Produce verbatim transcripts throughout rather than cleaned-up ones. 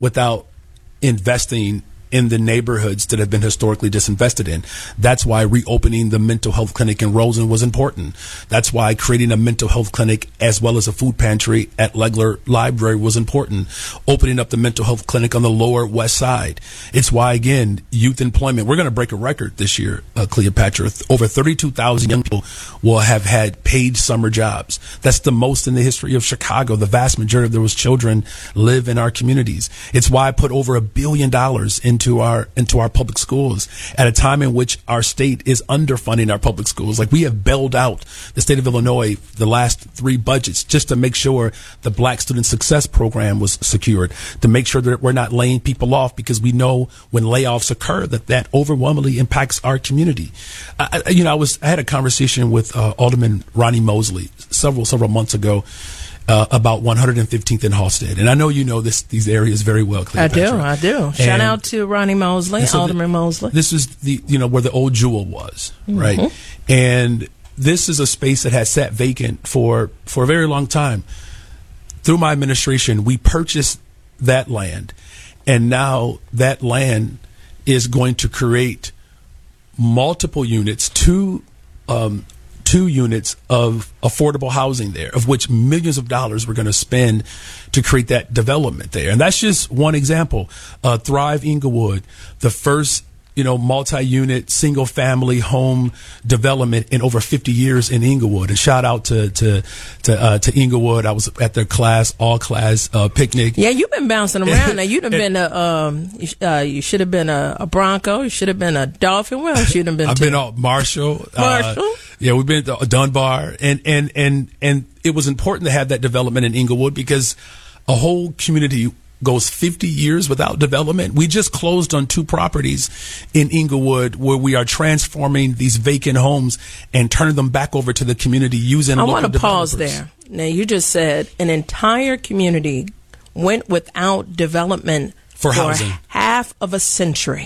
without investing in the neighborhoods that have been historically disinvested in. That's why reopening the mental health clinic in Roseland was important. That's why creating a mental health clinic as well as a food pantry at Legler Library was important. Opening up the mental health clinic on the Lower West Side. It's why, again, youth employment. We're going to break a record this year, uh, Cleopatra. Over thirty-two thousand young people will have had paid summer jobs. That's the most in the history of Chicago. The vast majority of those children live in our communities. It's why I put over a billion dollars into into our into our public schools at a time in which our state is underfunding our public schools. Like, we have bailed out the state of Illinois the last three budgets just to make sure the Black Student Success Program was secured, to make sure that we're not laying people off, because we know when layoffs occur that that overwhelmingly impacts our community. I, you know, I was I had a conversation with uh, Alderman Ronnie Mosley several several months ago. Uh, about one hundred fifteenth and Halstead. And I know you know this these areas very well, Cleopatra. I do, I do. Shout and, out to Ronnie Mosley, so Alderman the, Mosley. This is the, you know, where the old Jewel was, mm-hmm. right? And this is a space that has sat vacant for, for a very long time. Through my administration, we purchased that land, and now that land is going to create multiple units, two um two units of affordable housing there, of which millions of dollars we're going to spend to create that development there. And that's just one example. Uh, Thrive Inglewood, the first, you know, multi-unit, single-family home development in over fifty years in Inglewood. And shout out to to to, uh, to Inglewood. I was at their class, all-class uh, picnic. Yeah, you've been bouncing around. Now, you'd have been a, um, uh, you should have been a, a Bronco. You should have been a Dolphin. Where else you'd have been? I've to? been on Marshall. Marshall. Uh, yeah, we've been to Dunbar, and and and and it was important to have that development in Inglewood because a whole community goes fifty years without development. We just closed on two properties in Inglewood where we are transforming these vacant homes and turning them back over to the community using I local want to pause developers. there. Now, you just said an entire community went without development for, for housing. half of a century.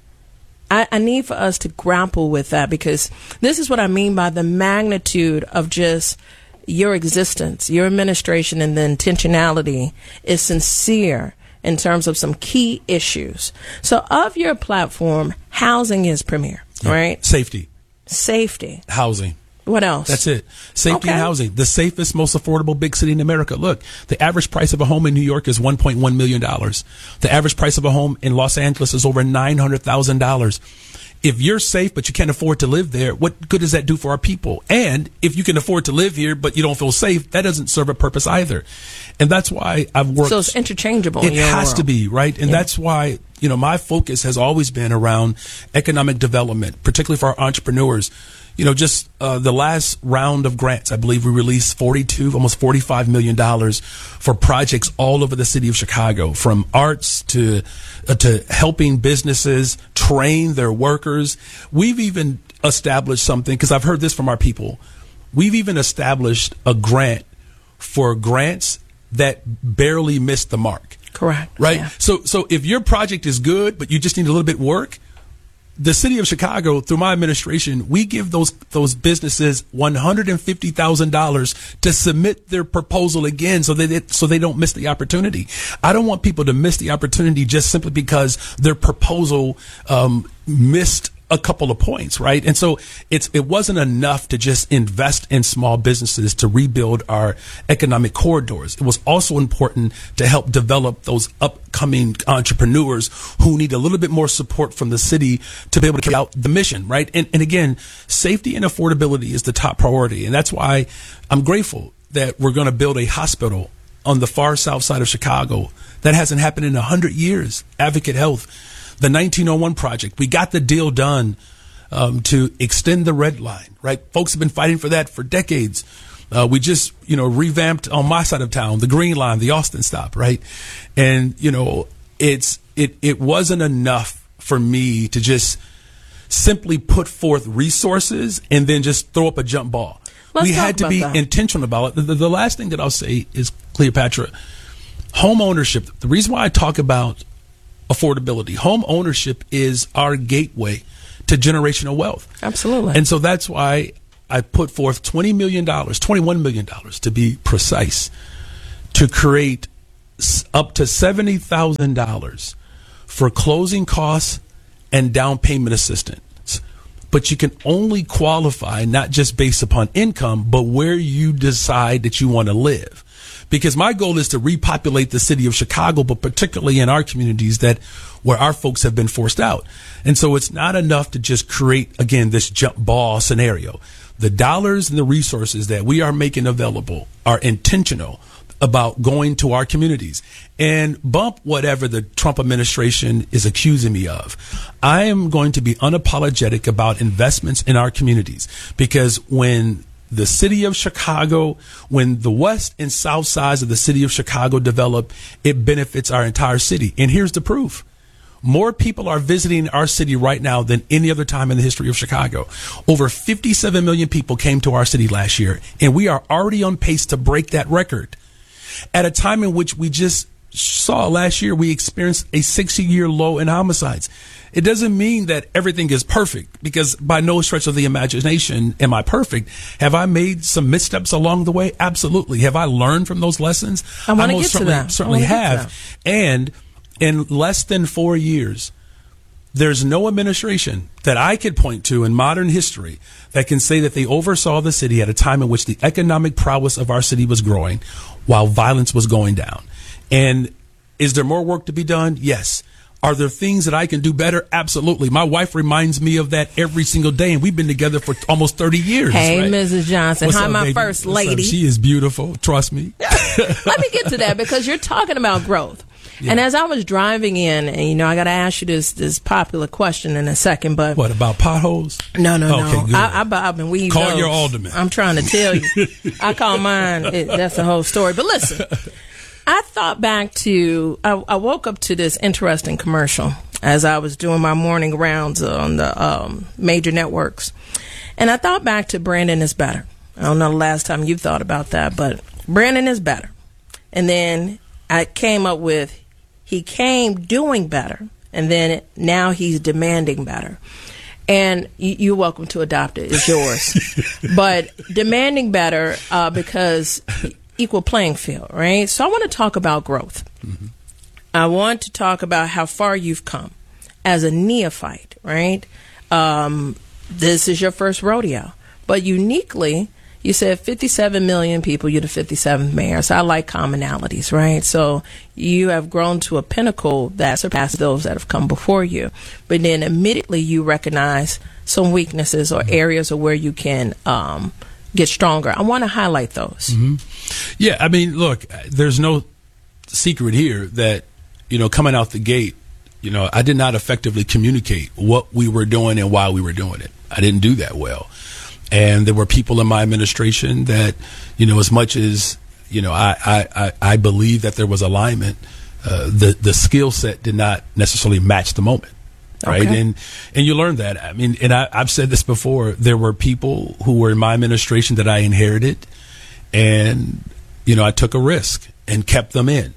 I, I need for us to grapple with that, because this is what I mean by the magnitude of just your existence, your administration, and the intentionality is sincere in terms of some key issues. So of your platform, housing is premier, yeah. right? Safety. Safety. Housing. What else? That's it. Safety okay. and housing. The safest, most affordable big city in America. Look, the average price of a home in New York is one point one million dollars. The average price of a home in Los Angeles is over nine hundred thousand dollars. If you're safe but you can't afford to live there, what good does that do for our people? And if you can afford to live here but you don't feel safe, that doesn't serve a purpose either. And that's why I've worked. So it's interchangeable. It in your has world. to be, right? And yeah. that's why, you know, my focus has always been around economic development, particularly for our entrepreneurs. You know, just uh, the last round of grants, I believe we released forty-two, almost forty-five million dollars for projects all over the city of Chicago, from arts to uh, to helping businesses train their workers. We've even established something, because I've heard this from our people. We've even established a grant for grants that barely missed the mark. Correct. Right? Yeah. So, so if your project is good, but you just need a little bit of work, the city of Chicago, through my administration, we give those those businesses one hundred fifty thousand dollars to submit their proposal again, so they so they don't miss the opportunity. I don't want people to miss the opportunity just simply because their proposal um, missed a couple of points, right? And so it's it wasn't enough to just invest in small businesses to rebuild our economic corridors. It was also important to help develop those upcoming entrepreneurs who need a little bit more support from the city to be able to carry out the mission, right? And, and again, safety and affordability is the top priority. And that's why I'm grateful that we're going to build a hospital on the far south side of Chicago. That hasn't happened in a hundred years. Advocate Health. The nineteen oh one project, we got the deal done um, to extend the red line, right? Folks have been fighting for that for decades. Uh, we just, you know, revamped on my side of town, the Green Line, the Austin stop, right? And, you know, it's it it wasn't enough for me to just simply put forth resources and then just throw up a jump ball. Let's we had to be that. intentional about it. The, the, the last thing that I'll say is, Cleopatra, home ownership. The reason why I talk about affordability, home ownership is our gateway to generational wealth. Absolutely. And so that's why I put forth twenty million dollars, twenty-one million dollars to be precise, to create s- up to seventy thousand dollars for closing costs and down payment assistance. But you can only qualify not just based upon income, but where you decide that you want to live. Because my goal is to repopulate the city of Chicago, but particularly in our communities that where our folks have been forced out. And so it's not enough to just create, again, this jump ball scenario. The dollars and the resources that we are making available are intentional about going to our communities and bump whatever the Trump administration is accusing me of. I am going to be unapologetic about investments in our communities, because when the city of Chicago, when the west and south sides of the city of Chicago develop, it benefits our entire city. And here's the proof. More people are visiting our city right now than any other time in the history of Chicago. Over fifty-seven million people came to our city last year, and we are already on pace to break that record. At a time in which we just saw last year, we experienced a sixty-year low in homicides. It doesn't mean that everything is perfect, because by no stretch of the imagination am I perfect. Have I made some missteps along the way? Absolutely. Have I learned from those lessons? I want to most get to certainly, that. certainly have. And in less than four years, there's no administration that I could point to in modern history that can say that they oversaw the city at a time in which the economic prowess of our city was growing while violence was going down. And is there more work to be done? Yes. Are there things that I can do better? Absolutely. My wife reminds me of that every single day, and we've been together for almost thirty years. Hey, right? Missus Johnson. What's Hi, up, my baby? first What's lady. up? She is beautiful. Trust me. Let me get to that, because you're talking about growth. Yeah. And as I was driving in, and you know, I got to ask you this this popular question in a second, but what about potholes? No, no, okay, no. Good. I, I bob and weave. Call those. your alderman. I'm trying to tell you. I call mine. It, that's the whole story. But listen, I thought back to. I, I woke up to this interesting commercial as I was doing my morning rounds on the um, major networks, and I thought back to Brandon is better. I don't know the last time you thought about that, but Brandon is better. And then I came up with. He came doing better, and then now he's demanding better. And you, you're welcome to adopt it. It's yours. But demanding better uh, because equal playing field, right? So I want to talk about growth. Mm-hmm. I want to talk about how far you've come as a neophyte, right? Um, this is your first rodeo. But uniquely, you said fifty-seven million people, you're the fifty-seventh mayor. So I like commonalities, right? So you have grown to a pinnacle that surpasses those that have come before you. But then immediately you recognize some weaknesses or areas of where you can um, get stronger. I want to highlight those. Mm-hmm. Yeah, I mean, look, there's no secret here that, you know, coming out the gate, you know, I did not effectively communicate what we were doing and why we were doing it. I didn't do that well. And there were people in my administration that, you know, as much as, you know, I, I, I believe that there was alignment, uh, the, the skill set did not necessarily match the moment. Right. Okay. And, and you learn that. I mean, and I, I've said this before, there were people who were in my administration that I inherited, and, you know, I took a risk and kept them in.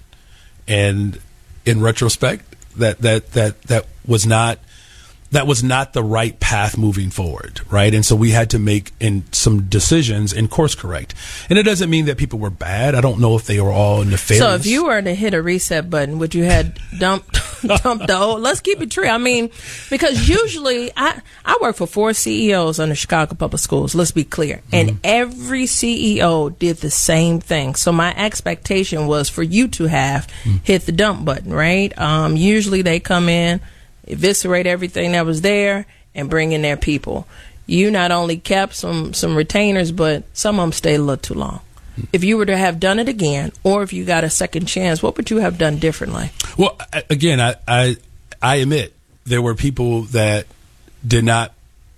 And in retrospect, that, that, that, that was not, that was not the right path moving forward, right? And so we had to make in some decisions and course correct. And it doesn't mean that people were bad. I don't know if they were all nefarious. So if you were to hit a reset button, would you have dumped dumped the old? Let's keep it true. I mean, because usually I I work for four C E Os under Chicago Public Schools. Let's be clear, and mm-hmm. every C E O did the same thing. So my expectation was for you to have mm-hmm. hit the dump button, right? Um, usually they come in, eviscerate everything that was there, and bring in their people. You not only kept some, some retainers, but some of them stayed a little too long. If you were to have done it again, or if you got a second chance, what would you have done differently? Well, again, I, I, I admit there were people that did not,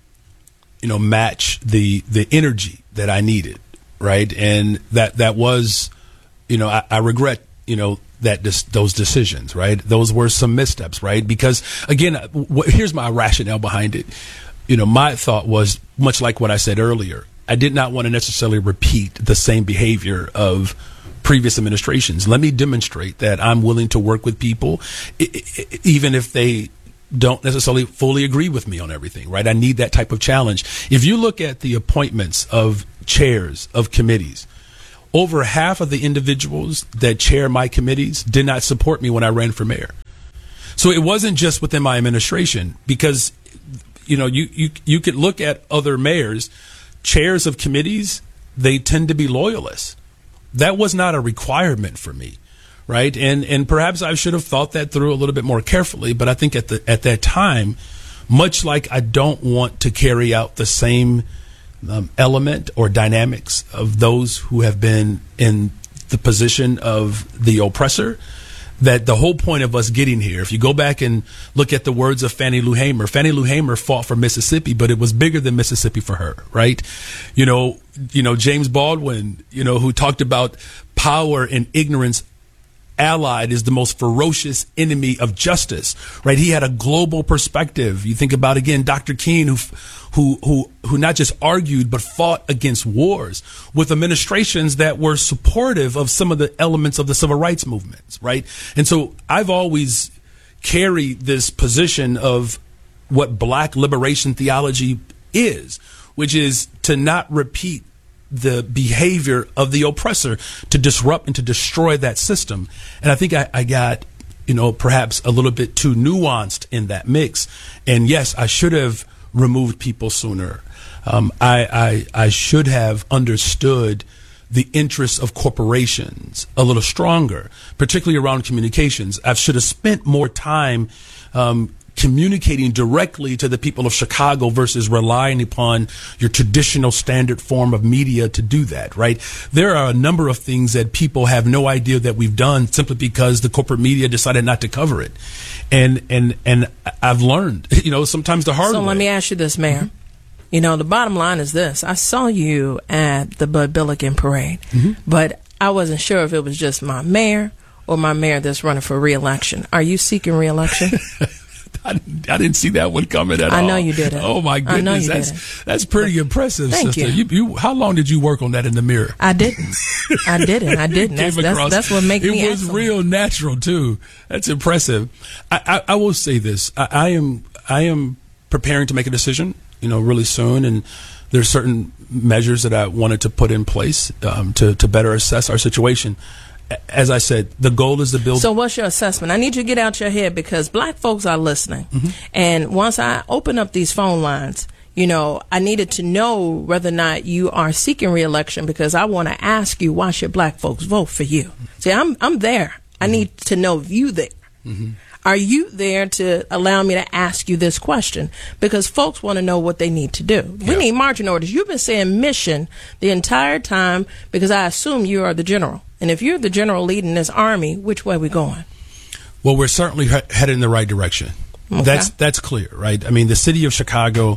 you know, match the, the energy that I needed, right? And that, that was, you know, I, I regret, you know, that dis- those decisions, right? Those were some missteps, right? Because again, w- here's my rationale behind it. You know, my thought was much like what I said earlier. I did not want to necessarily repeat the same behavior of previous administrations. Let me demonstrate that I'm willing to work with people, I- I- even if they don't necessarily fully agree with me on everything, right? I need that type of challenge. If you look at the appointments of chairs of committees, over half of the individuals that chair my committees did not support me when I ran for mayor. So it wasn't just within my administration, because, you know, you, you, you could look at other mayors, chairs of committees, they tend to be loyalists. That was not a requirement for me, right? And and perhaps I should have thought that through a little bit more carefully, but I think at the at that time, much like I don't want to carry out the same um, element or dynamics of those who have been in the position of the oppressor, that the whole point of us getting here, if you go back and look at the words of Fannie Lou Hamer, Fannie Lou Hamer fought for Mississippi, but it was bigger than Mississippi for her, right? You know, you know, James Baldwin, you know, who talked about power and ignorance allied is the most ferocious enemy of justice, right? He had a global perspective. You think about, again, Doctor King, who, who, who, who not just argued, but fought against wars with administrations that were supportive of some of the elements of the civil rights movements, right? And so I've always carried this position of what black liberation theology is, which is to not repeat the behavior of the oppressor, to disrupt and to destroy that system. And I think I, I got, you know, perhaps a little bit too nuanced in that mix. And yes, I should have removed people sooner. Um, I, I, I should have understood the interests of corporations a little stronger, particularly around communications. I should have spent more time um, communicating directly to the people of Chicago versus relying upon your traditional standard form of media to do that, right? There are a number of things that people have no idea that we've done simply because the corporate media decided not to cover it. And and and I've learned, you know, sometimes the hard so way. So let me ask you this, Mayor. Mm-hmm. You know, the bottom line is this. I saw you at the Bud Billiken parade, mm-hmm. but I wasn't sure if it was just my mayor or my mayor that's running for re-election. Are you seeking re-election? I, I didn't see that one coming at I all. I know you didn't. Oh my goodness, I know you that's didn't. that's pretty impressive, Thank sister. you. You, you. How long did you work on that in the mirror? I didn't. I didn't. I didn't. That's, that's, that's what makes it me. It was excellent. real natural too. That's impressive. I, I, I will say this. I, I am I am preparing to make a decision, you know, really soon, and there's certain measures that I wanted to put in place um, to to better assess our situation. As I said, the goal is to build. So what's your assessment? I need you to get out your head because black folks are listening. Mm-hmm. And once I open up these phone lines, you know, I needed to know whether or not you are seeking re-election because I want to ask you, why should black folks vote for you? See, I'm I'm there. Mm-hmm. I need to know if you there. Mm-hmm. Are you there to allow me to ask you this question? Because folks want to know what they need to do. Yeah. We need marching orders. You've been saying mission the entire time because I assume you are the general. And if you're the general leading this army, which way are we going? Well, we're certainly he- headed in the right direction. Okay. That's that's clear, right? I mean, the city of Chicago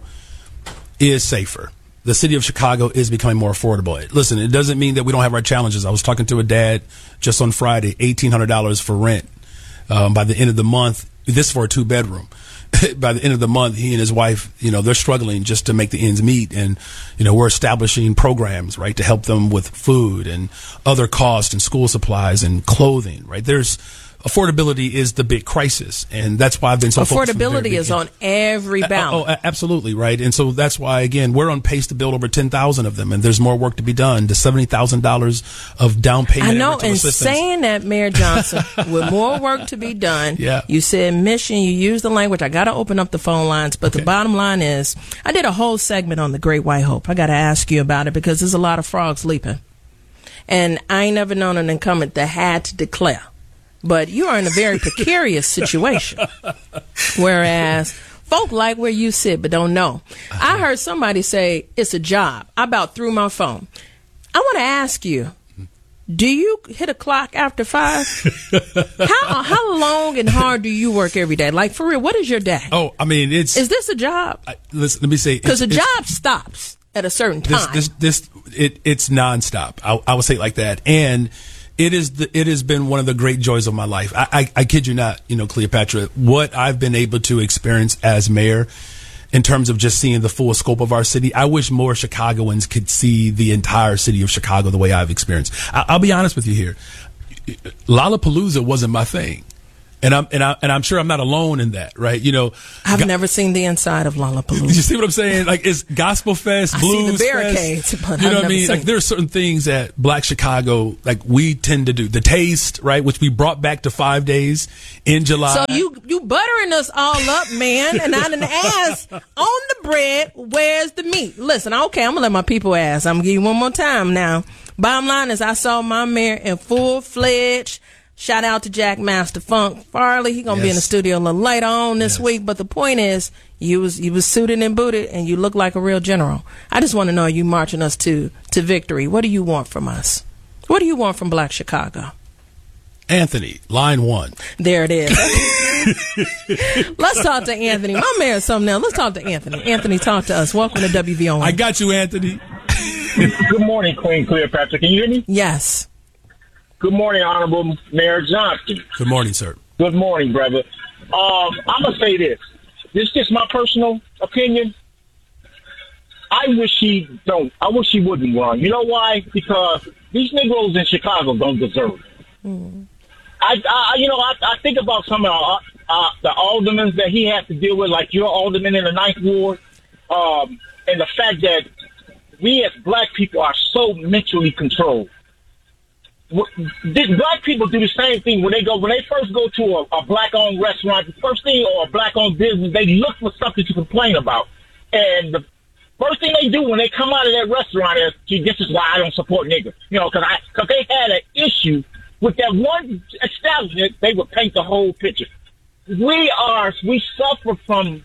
is safer. The city of Chicago is becoming more affordable. Listen, it doesn't mean that we don't have our challenges. I was talking to a dad just on Friday, eighteen hundred dollars for rent. Um, by the end of the month, this for a two bedroom. By the end of the month, he and his wife, you know, they're struggling just to make the ends meet. And, you know, we're establishing programs, right, to help them with food and other costs and school supplies and clothing, right? There's affordability is the big crisis. And that's why I've been so focused. Affordability is on every ballot. Oh, absolutely, right. And so that's why, again, we're on pace to build over ten thousand of them. And there's more work to be done. The seventy thousand dollars of down payment. I know, and, and saying that, Mayor Johnson, with more work to be done, yeah. You said mission, you used the language. I got to open up the phone lines. But okay. The bottom line is, I did a whole segment on the Great White Hope. I got to ask you about it because there's a lot of frogs leaping. And I ain't never known an incumbent that had to declare. But you are in a very precarious situation. Whereas folk like where you sit but don't know. I heard somebody say it's a job. I about threw my phone. I want to ask you, do you hit a clock after five? how how long and hard do you work every day? Like, for real, what is your day? Oh, I mean, it's... Is this a job? I, listen, let me say... Because a job stops at a certain time. This, this, this it, it's nonstop. I, I would say it like that. And... It is. The, it has been one of the great joys of my life. I, I, I kid you not, you know, Cleopatra, what I've been able to experience as mayor in terms of just seeing the full scope of our city. I wish more Chicagoans could see the entire city of Chicago the way I've experienced. I, I'll be honest with you here. Lollapalooza wasn't my thing. And I'm and I and I'm sure I'm not alone in that, right? You know, I've go- never seen the inside of Lollapalooza. You see what I'm saying? Like, it's Gospel Fest, I Blues see the barricades, Fest. but You I've know what I never mean? seen Like, there are certain things that Black Chicago, like, we tend to do. The Taste, right, which we brought back to five days in July. So you you buttering us all up, man, and I didn't ask on the bread, where's the meat? Listen, okay, I'm gonna let my people ask. I'm gonna give you one more time now. Bottom line is, I saw my mayor in full fledged. Shout out to Jack Master Funk Farley. He gonna Yes. be in the studio a little later on this Yes. week. But the point is, you was you was suited and booted, and you look like a real general. I just want to know, are you marching us to to victory? What do you want from us? What do you want from Black Chicago? Anthony, line one. There it is. Let's talk to Anthony. My mayor's something else. Let's talk to Anthony. Anthony, talk to us. Welcome to W V O N. I got you, Anthony. Good morning, Queen Cleopatra. Can you hear me? Yes. Good morning, Honorable Mayor Johnson. Good morning, sir. Good morning, brother. Um, I'm going to say this. This is just my personal opinion. I wish he don't. I wish he wouldn't run. You know why? Because these Negroes in Chicago don't deserve it. Mm. I, I, you know, I, I think about some of the, uh, the aldermen that he has to deal with, like your alderman in the Ninth Ward, um, and the fact that we as black people are so mentally controlled. Did black people do the same thing when they go when they first go to a, a black-owned restaurant? The first thing, or a black-owned business, they look for something to complain about, and the first thing they do when they come out of that restaurant is, "Gee, this is why I don't support niggas." You know, because I because they had an issue with that one establishment. They would paint the whole picture. We are we suffer from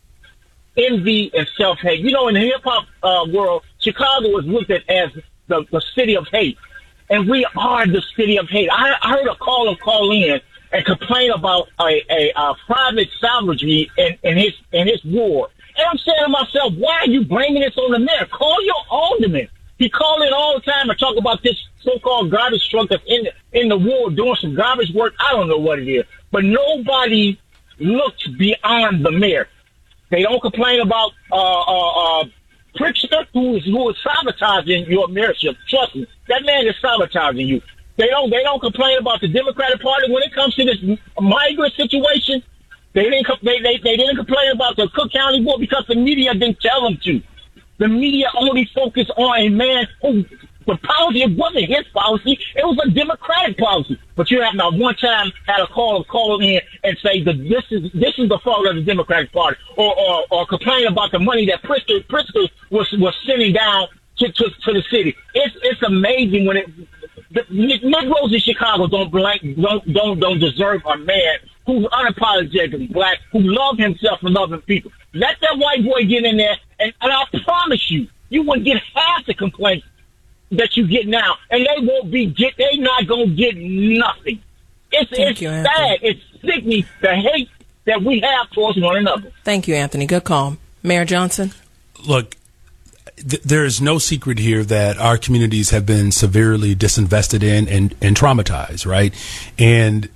envy and self-hate. You know, in the hip-hop uh, world, Chicago is looked at as the, the city of hate. And we are the city of hate. I, I heard a caller call in and complain about a, a, a private salvagery in, in his in his ward. And I'm saying to myself, why are you blaming this on the mayor? Call your alderman. He call in all the time and talk about this so-called garbage truck that's in the, in the ward doing some garbage work. I don't know what it is. But nobody looks beyond the mayor. They don't complain about uh, uh, uh, Pritzker, who is who is sabotaging your mayorship. Trust me, that man is sabotaging you. They don't they don't complain about the Democratic Party when it comes to this migrant situation. They didn't they, they they didn't complain about the Cook County Board because the media didn't tell them to. The media only focused on a man who the policy wasn't his policy; it was a Democratic policy. But you have not one time had a call call in and say that this is this is the fault of the Democratic Party, or or, or complain about the money that Pritzker, Pritzker was was sending down to, to to the city. It's it's amazing when it the Negroes in Chicago don't blank, don't don't don't deserve a man who's unapologetically black, who love himself and loving people. Let that white boy get in there, and, and I promise you, you wouldn't get half the complaints that you get now, and they won't be get. They not gonna get nothing. It's Thank it's you, sad. Anthony. It's sickening the hate that we have towards one another. Thank you, Anthony. Good call, Mayor Johnson. Look, th- there is no secret here that our communities have been severely disinvested in and, and traumatized, right? And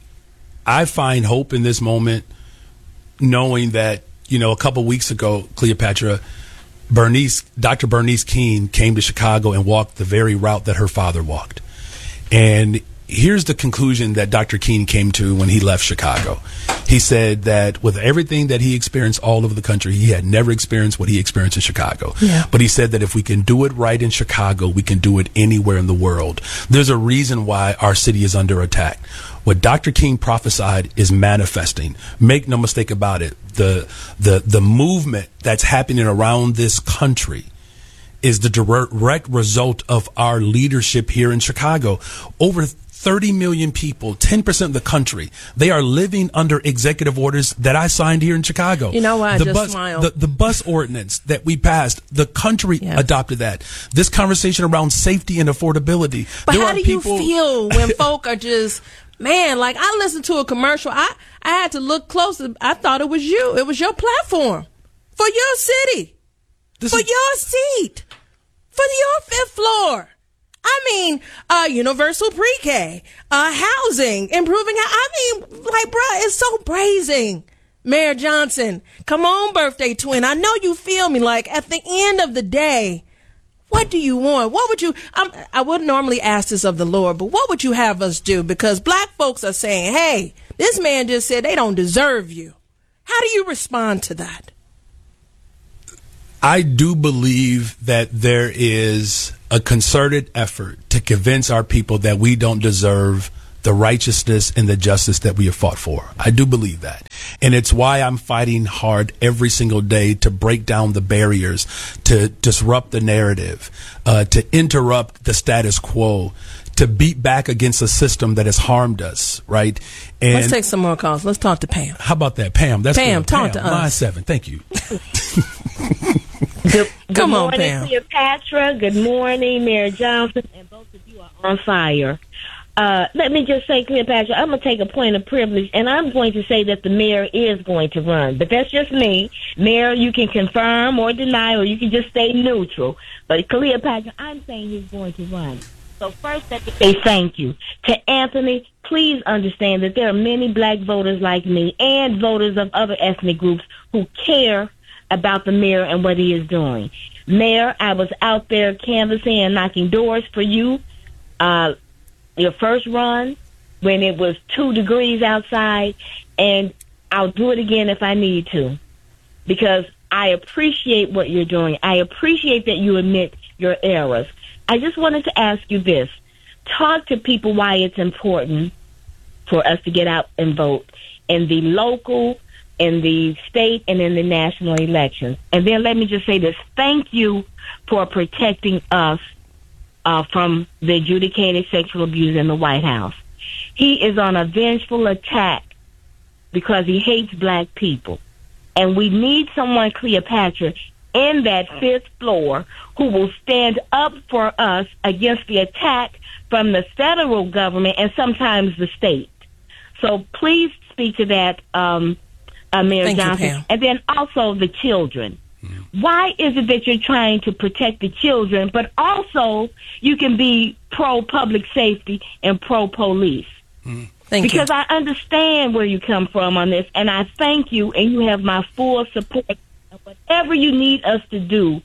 I find hope in this moment, knowing that, you know, a couple weeks ago, Cleopatra, Bernice, Doctor Bernice Keene came to Chicago and walked the very route that her father walked. And here's the conclusion that Doctor Keene came to when he left Chicago. He said that with everything that he experienced all over the country, he had never experienced what he experienced in Chicago. Yeah. But he said that if we can do it right in Chicago, we can do it anywhere in the world. There's a reason why our city is under attack. What Doctor King prophesied is manifesting. Make no mistake about it. The the the movement that's happening around this country is the direct result of our leadership here in Chicago. Over thirty million people, ten percent of the country, they are living under executive orders that I signed here in Chicago. You know why I the just bus, smiled? The, the bus ordinance that we passed, the country Yes. adopted that. This conversation around safety and affordability. But there how are do people, you feel when folk are just, man, like I listened to a commercial. I, I had to look closer. I thought it was you. It was your platform for your city, This for is- your seat, for your fifth floor. I mean, uh, universal pre-K, uh, housing, improving. I mean, like, bruh, it's so brazen. Mayor Johnson, come on, birthday twin. I know you feel me. Like, at the end of the day, what do you want? What would you, I'm, I wouldn't normally ask this of the Lord, but what would you have us do? Because black folks are saying, hey, This man just said they don't deserve you. How do you respond to that? I do believe that there is a concerted effort to convince our people that we don't deserve the righteousness and the justice that we have fought for. I do believe that. And it's why I'm fighting hard every single day to break down the barriers, to disrupt the narrative, uh, to interrupt the status quo, to beat back against a system that has harmed us, right? And let's take some more calls. Let's talk to Pam. How about that, Pam? That's Pam, good. talk Pam, to us. line seven. Thank you. Good, good Come on, morning, Pam. Cleopatra. Good morning, Mayor Johnson, and both of you are on fire. Uh, let me just say, Cleopatra, I'm going to take a point of privilege, and I'm going to say that the mayor is going to run. But that's just me. Mayor, you can confirm or deny, or you can just stay neutral. But Cleopatra, I'm saying he's going to run. So first, let me say thank you to Anthony. Please understand that there are many black voters like me and voters of other ethnic groups who care about the mayor and what he is doing. Mayor, I was out there canvassing and knocking doors for you. Uh, your first run when it was two degrees outside, and I'll do it again if I need to, because I appreciate what you're doing. I appreciate that you admit your errors. I just wanted to ask you this. Talk to people why it's important for us to get out and vote in the local, in the state, and in the national elections. And then let me just say this. Thank you for protecting us uh, from the adjudicated sexual abuse in the White House. He is on a vengeful attack because he hates black people. And we need someone, Cleopatra, in that fifth floor who will stand up for us against the attack from the federal government and sometimes the state. So please speak to that, um, uh, Mayor Thank Johnson. you, Pam. And then also the children. Mm-hmm. Why is it that you're trying to protect the children, but also you can be pro-public safety and pro-police? Mm-hmm. Thank because you. I understand where you come from on this, and I thank you, and you have my full support. And whatever you need us to do,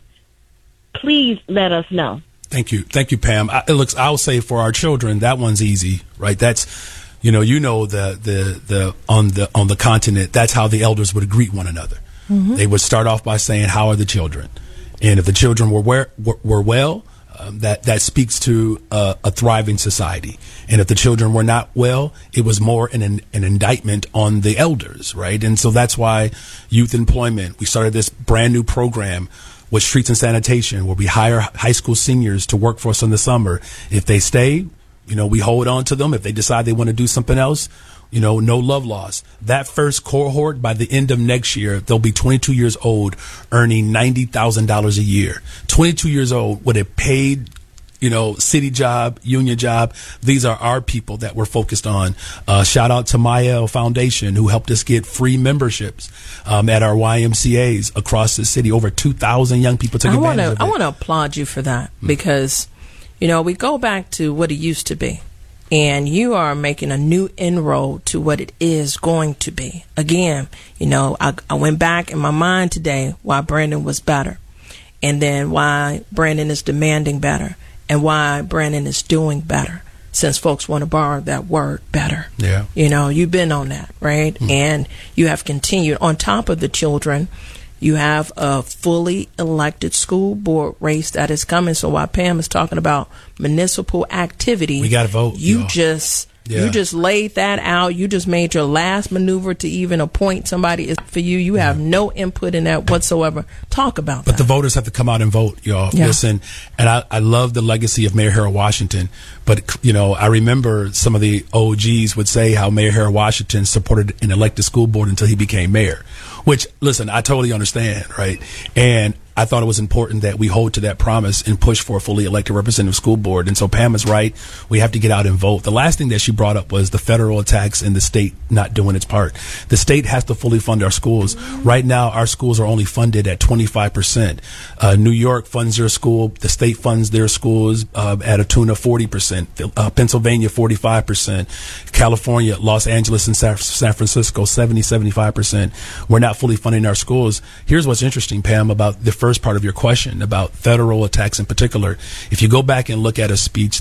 please let us know. Thank you. Thank you, Pam. I, look, I'll say for our children, that one's easy, right? That's, you know, you know, the, the, the, on the, on the continent, that's how the elders would greet one another. Mm-hmm. They would start off by saying, how are the children? And if the children were, were, were well, um, that, that speaks to uh, a thriving society. And if the children were not well, it was more an, an indictment on the elders, right? And so that's why youth employment, we started this brand new program with streets and sanitation, where we hire high school seniors to work for us in the summer. If they stay, you know, we hold on to them. If they decide they want to do something else, you know, no love lost. That first cohort, by the end of next year, they'll be twenty-two years old, earning ninety thousand dollars a year. twenty-two years old with a paid, you know, city job, union job. These are our people that we're focused on. Uh, shout out to Maya Foundation, who helped us get free memberships um, at our Y M C As across the city. Over two thousand young people took I advantage wanna, of it. I want to applaud you for that, mm. because, you know, we go back to what it used to be, and you are making a new inroad to what it is going to be. Again, you know, I, I went back in my mind today why Brandon was better, and then why Brandon is demanding better, and why Brandon is doing better, since folks want to borrow that word, better. Yeah. You know, you've been on that, right? Mm. And you have continued. On top of the children, you have a fully elected school board race that is coming. So while Pam is talking about municipal activity, we got to vote. You y'all. just Yeah. you just laid that out. You just made your last maneuver to even appoint somebody is for you. You have no input in that whatsoever. Talk about But that. the voters have to come out and vote, y'all. Yeah. Listen, and I, I love the legacy of Mayor Harold Washington. But, you know, I remember some of the O Gs would say how Mayor Harold Washington supported an elected school board until he became mayor. Which, listen, I totally understand, right? And I thought it was important that we hold to that promise and push for a fully elected representative school board. And so Pam is right. We have to get out and vote. The last thing that she brought up was the federal attacks and the state not doing its part. The state has to fully fund our schools. Right now, our schools are only funded at twenty-five percent. Uh, New York funds their school. The state funds their schools uh, at a tune of forty percent. Uh, Pennsylvania, forty-five percent. California, Los Angeles, and San, San Francisco, seventy, seventy-five percent. We're not fully funding our schools. Here's what's interesting, Pam, about the first part of your question about federal attacks in particular. If you go back and look at a speech that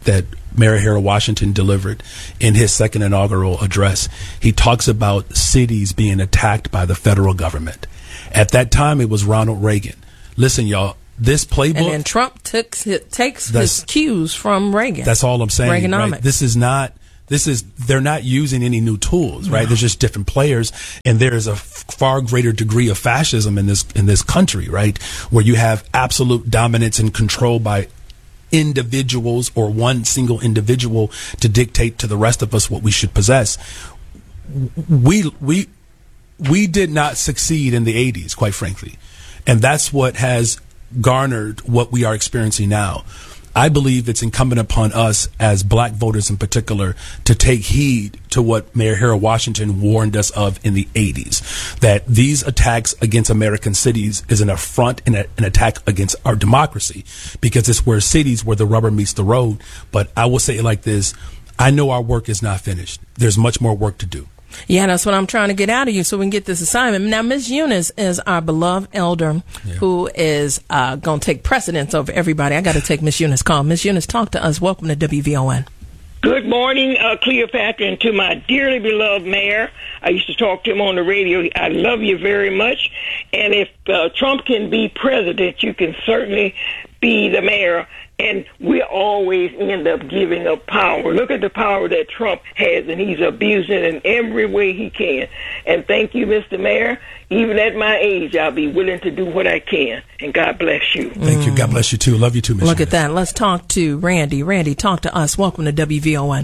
that Mayor Harold Washington delivered in his second inaugural address. He talks about cities being attacked by the federal government. At that time, it was Ronald Reagan. Listen, y'all, this playbook. And then Trump took, takes his cues from Reagan. That's all I'm saying. Reaganomics. Right? This is not. This is, they're not using any new tools, right? No. There's just different players, and there is a f- far greater degree of fascism in this, in this country, right? Where you have absolute dominance and control by individuals or one single individual to dictate to the rest of us what we should possess. We, we, we did not succeed in the eighties, quite frankly. And that's what has garnered what we are experiencing now. I believe it's incumbent upon us as black voters in particular to take heed to what Mayor Harold Washington warned us of in the eighties, that these attacks against American cities is an affront and a, an attack against our democracy, because it's where cities, where the rubber meets the road. But I will say it like this. I know our work is not finished. There's much more work to do. Yeah, that's what I'm trying to get out of you so we can get this assignment. Now, Miz Eunice is our beloved elder yeah. who is uh, going to take precedence over everybody. I got to take Miz Eunice call. Miz Eunice, talk to us. Welcome to W V O N. Good morning, uh, Cleopatra, and to my dearly beloved mayor. I used to talk to him on the radio. I love you very much. And if uh, Trump can be president, you can certainly be the mayor. And we always end up giving up power. Look at the power that Trump has, and he's abusing it in every way he can. And thank you, Mister Mayor. Even at my age, I'll be willing to do what I can. And God bless you. Thank you. God bless you, too. Love you, too, Miz Look at that. Let's talk to Randy. Randy, talk to us. Welcome to W V O N.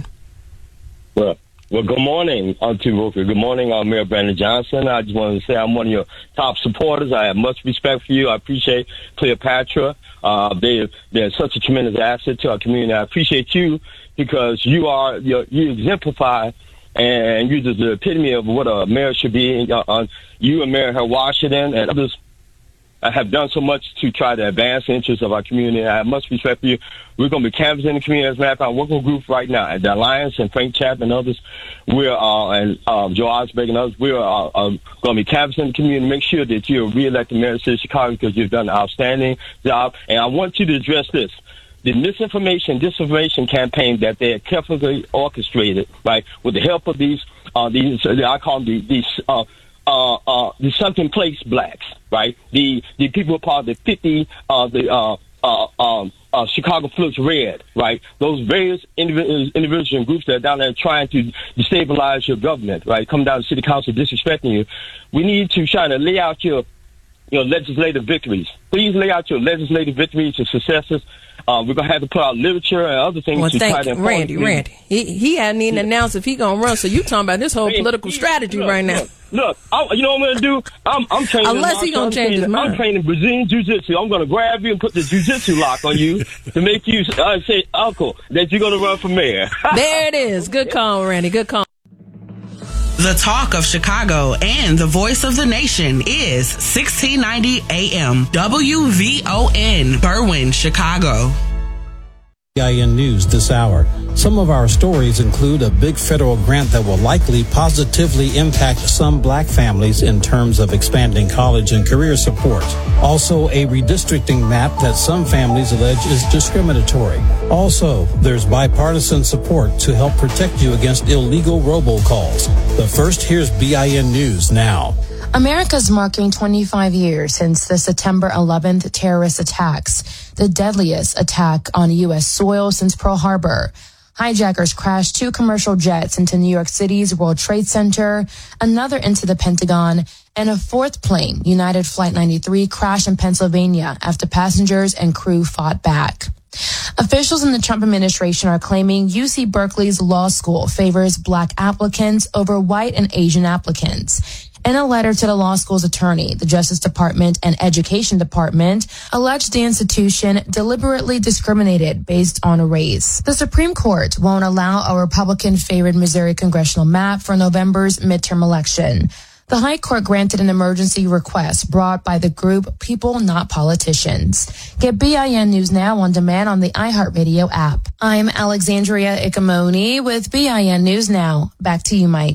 Well, well, good morning, Auntie Roker. Good morning, uh, Mayor Brandon Johnson. I just wanted to say I'm one of your top supporters. I have much respect for you. I appreciate Cleopatra. Uh, they, they're such a tremendous asset to our community. I appreciate you because you are, you you exemplify and you're the epitome of what a mayor should be. Uh, uh, you and Mayor Harold Washington and others have done so much to try to advance the interests of our community. I have much respect for you. We're going to be canvassing the community. As a matter of fact, I'm working with groups right now at the Alliance and Frank Chapman and others. We're, uh, and um, Joe Osberg and others, we're uh, uh, going to be canvassing the community. Make sure that you're re-elected mayor of the city of Chicago because you've done an outstanding job. And I want you to address this. The misinformation, disinformation campaign that they carefully orchestrated, right, with the help of these, uh, these I call them the, these, uh, Uh, uh, the sunken place blacks, right? The the people who are part of the fifty, uh, the uh, uh, um, uh, Chicago Flux Red, right? Those various individuals, individuals and groups that are down there trying to destabilize your government, right? Come down to city council disrespecting you. We need to try to lay out your your legislative victories. Please lay out your legislative victories, your successes. Uh, we're going to have to put out literature and other things well, to thank try to inform Randy, Randy. He, he hadn't even yeah. announced if he going to run, so you talking about this whole political strategy look, right now. Look, look I, you know what I'm going to do? I'm, I'm training. Unless he going to change his mind. I'm training Brazilian Jiu-Jitsu. I'm going to grab you and put the Jiu-Jitsu lock on you to make you uh, say, Uncle, that you're going to run for mayor. There it is. Good call, Randy. Good call. The talk of Chicago and the voice of the nation is sixteen ninety A M W V O N, Berwyn, Chicago. B I N News this hour. Some of our stories include a big federal grant that will likely positively impact some black families in terms of expanding college and career support. Also, a redistricting map that some families allege is discriminatory. Also, there's bipartisan support to help protect you against illegal robocalls. But first, here's B I N News now. America's marking twenty-five years since the September eleventh terrorist attacks, the deadliest attack on U S soil since Pearl Harbor. Hijackers crashed two commercial jets into New York City's World Trade Center, another into the Pentagon, and a fourth plane, United Flight ninety-three, crashed in Pennsylvania after passengers and crew fought back. Officials in the Trump administration are claiming U C Berkeley's law school favors black applicants over white and Asian applicants. In a letter to the law school's attorney, the Justice Department and Education Department alleged the institution deliberately discriminated based on race. The Supreme Court won't allow a Republican-favored Missouri congressional map for November's midterm election. The High Court granted an emergency request brought by the group People Not Politicians. Get B I N News Now on demand on the iHeartRadio app. I'm Alexandria Icamoni with B I N News Now. Back to you, Mike.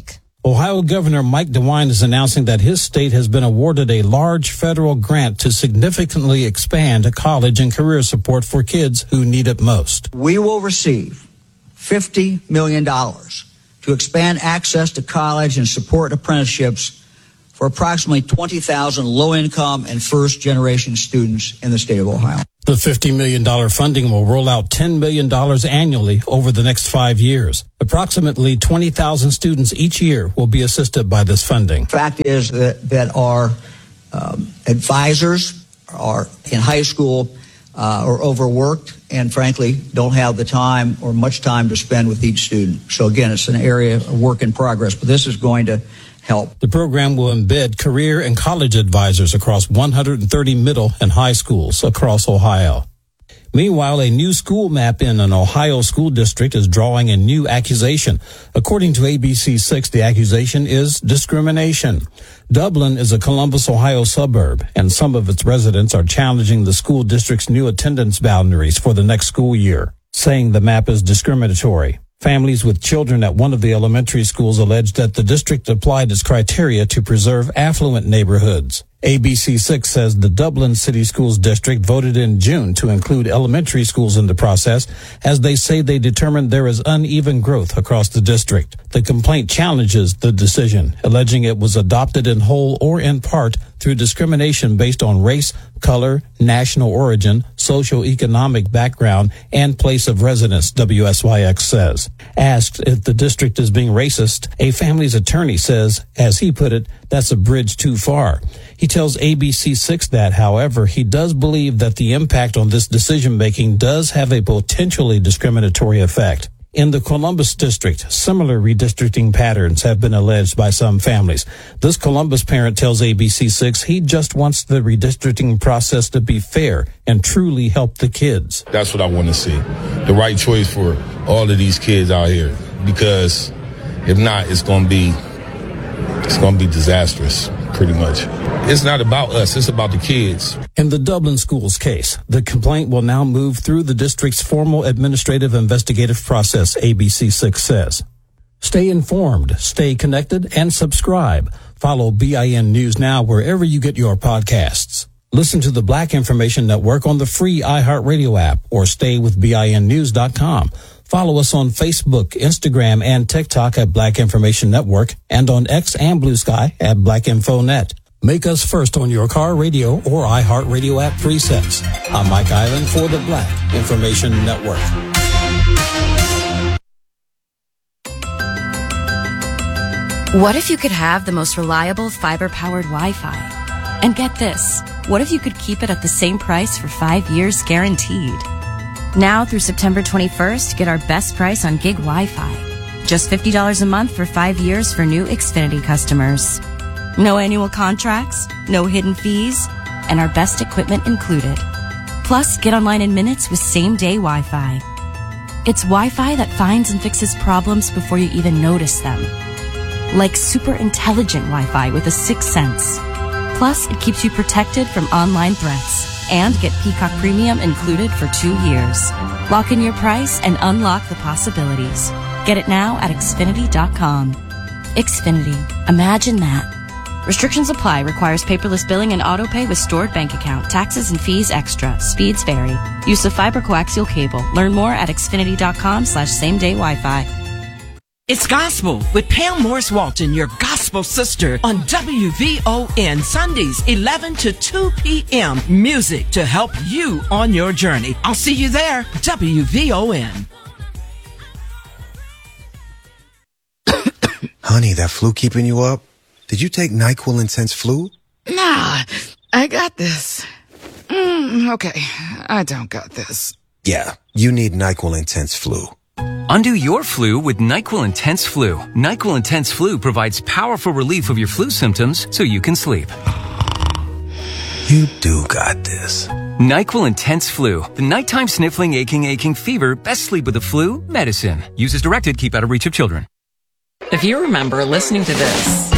Ohio Governor Mike DeWine is announcing that his state has been awarded a large federal grant to significantly expand college and career support for kids who need it most. We will receive fifty million dollars to expand access to college and support apprenticeships for approximately twenty thousand low-income and first-generation students in the state of Ohio. The fifty million dollars funding will roll out ten million dollars annually over the next five years. Approximately twenty thousand students each year will be assisted by this funding. Fact is that, that our um, advisors are in high school uh, are overworked and, frankly, don't have the time or much time to spend with each student. So, again, it's an area of work in progress, but this is going to help. The program will embed career and college advisors across one hundred thirty middle and high schools across Ohio. Meanwhile, a new school map in an Ohio school district is drawing a new accusation. According to A B C six, the accusation is discrimination. Dublin is a Columbus, Ohio suburb, and some of its residents are challenging the school district's new attendance boundaries for the next school year, saying the map is discriminatory. Families with children at one of the elementary schools alleged that the district applied its criteria to preserve affluent neighborhoods. A B C six says the Dublin City Schools District voted in June to include elementary schools in the process, as they say they determined there is uneven growth across the district. The complaint challenges the decision, alleging it was adopted in whole or in part through discrimination based on race, color, national origin, socioeconomic background, and place of residence, W S Y X says. Asked if the district is being racist, a family's attorney says, as he put it, that's a bridge too far. He tells A B C six that, however, he does believe that the impact on this decision-making does have a potentially discriminatory effect. In the Columbus district, similar redistricting patterns have been alleged by some families. This Columbus parent tells A B C six he just wants the redistricting process to be fair and truly help the kids. That's what I want to see. The right choice for all of these kids out here. Because if not, it's going to be it's going to be disastrous, pretty much. It's not about us. It's about the kids. In the Dublin schools case, the complaint will now move through the district's formal administrative investigative process, A B C six says. Stay informed, stay connected, and subscribe. Follow B I N News Now wherever you get your podcasts. Listen to the Black Information Network on the free iHeartRadio app or stay with B I N news dot com. Follow us on Facebook, Instagram, and TikTok at Black Information Network and on X and Blue Sky at Black Info Net. Make us first on your car radio or iHeartRadio app presets. I'm Mike Island for the Black Information Network. What if you could have the most reliable fiber-powered Wi-Fi? And get this, what if you could keep it at the same price for five years guaranteed? Now through September twenty-first, get our best price on gig Wi-Fi. Just fifty dollars a month for five years for new Xfinity customers. No annual contracts, no hidden fees, and our best equipment included. Plus, get online in minutes with same-day Wi-Fi. It's Wi-Fi that finds and fixes problems before you even notice them. Like super intelligent Wi-Fi with a sixth sense. Plus, it keeps you protected from online threats. And get Peacock Premium included for two years. Lock in your price and unlock the possibilities. Get it now at Xfinity dot com. Xfinity. Imagine that. Restrictions apply. Requires paperless billing and autopay with stored bank account. Taxes and fees extra. Speeds vary. Use of fiber coaxial cable. Learn more at Xfinity dot com slash same day Wi-Fi. It's Gospel with Pam Morris Walton, your gospel sister, on W V O N, Sundays, eleven to two p.m. Music to help you on your journey. I'll see you there, W V O N. Honey, that flu keeping you up? Did you take NyQuil Intense Flu? Nah, I got this. Mm, okay, I don't got this. Yeah, you need NyQuil Intense Flu. Undo your flu with NyQuil Intense Flu. NyQuil Intense Flu provides powerful relief of your flu symptoms so you can sleep. You do got this. NyQuil Intense Flu. The nighttime sniffling, aching, aching fever. Best sleep with the flu medicine. Use as directed. Keep out of reach of children. If you remember listening to this,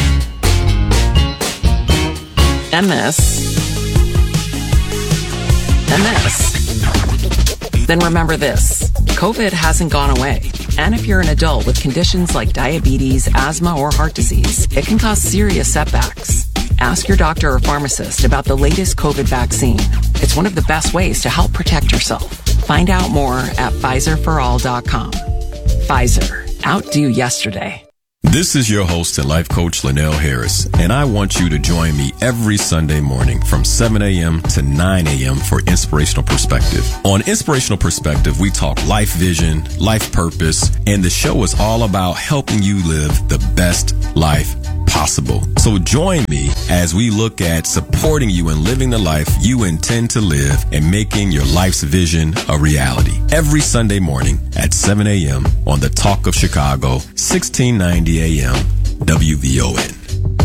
and this, and this, then remember this. COVID hasn't gone away. And if you're an adult with conditions like diabetes, asthma, or heart disease, it can cause serious setbacks. Ask your doctor or pharmacist about the latest COVID vaccine. It's one of the best ways to help protect yourself. Find out more at Pfizer for all dot com. Pfizer. Outdo yesterday. This is your host and life coach, Linnell Harris, and I want you to join me every Sunday morning from seven a.m. to nine a.m. for Inspirational Perspective. On Inspirational Perspective, we talk life vision, life purpose, and the show is all about helping you live the best life possible. So join me as we look at supporting you in living the life you intend to live and making your life's vision a reality. Every Sunday morning at seven a.m. on the Talk of Chicago, sixteen ninety a.m. W V O N.